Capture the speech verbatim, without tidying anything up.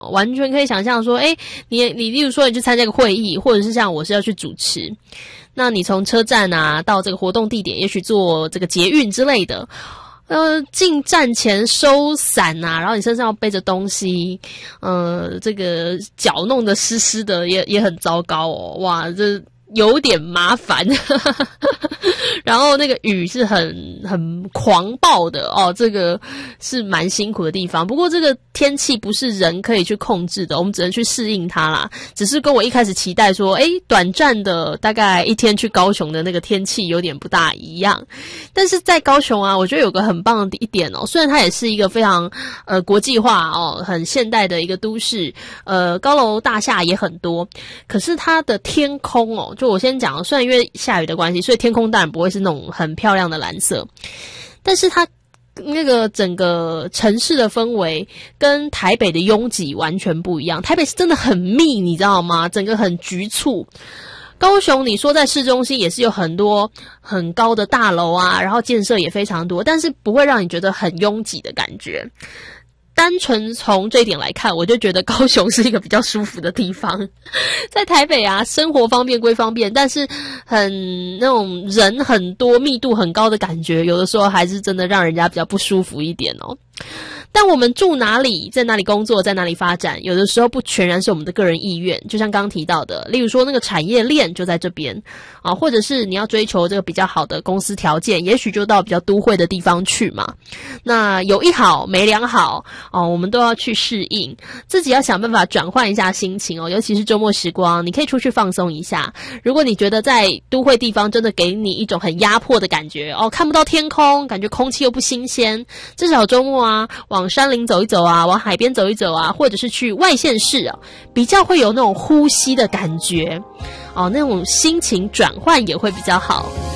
完全可以想象说，诶，你你例如说你去参加个会议，或者是像我是要去主持，那你从车站啊到这个活动地点，也许坐这个捷运之类的，呃，进站前收伞啊，然后你身上要背着东西，呃，这个脚弄得湿湿的，也也很糟糕哦，哇，这有点麻烦。然后那个雨是很很狂暴的哦，这个是蛮辛苦的地方。不过这个天气不是人可以去控制的，我们只能去适应它啦。只是跟我一开始期待说，诶，短暂的大概一天去高雄的那个天气有点不大一样。但是在高雄啊，我觉得有个很棒的一点哦，虽然它也是一个非常呃国际化哦、很现代的一个都市，呃高楼大厦也很多，可是它的天空哦，就我先讲，虽然因为下雨的关系，所以天空当然不会是那种很漂亮的蓝色，但是它那个整个城市的氛围跟台北的拥挤完全不一样。台北是真的很密，你知道吗？整个很局促。高雄你说在市中心也是有很多很高的大楼啊，然后建设也非常多，但是不会让你觉得很拥挤的感觉。单纯从这一点来看，我就觉得高雄是一个比较舒服的地方。在台北啊，生活方便归方便，但是很那种人很多、密度很高的感觉，有的时候还是真的让人家比较不舒服一点哦。但我们住哪里，在哪里工作，在哪里发展，有的时候不全然是我们的个人意愿，就像刚刚提到的，例如说那个产业链就在这边啊，或者是你要追求这个比较好的公司条件，也许就到比较都会的地方去嘛。那有一好没两好哦，我们都要去适应，自己要想办法转换一下心情哦，尤其是周末时光，你可以出去放松一下。如果你觉得在都会地方真的给你一种很压迫的感觉哦，看不到天空，感觉空气又不新鲜，至少周末啊，往山林走一走啊，往海边走一走啊，或者是去外县市啊，比较会有那种呼吸的感觉哦，那种心情转换也会比较好。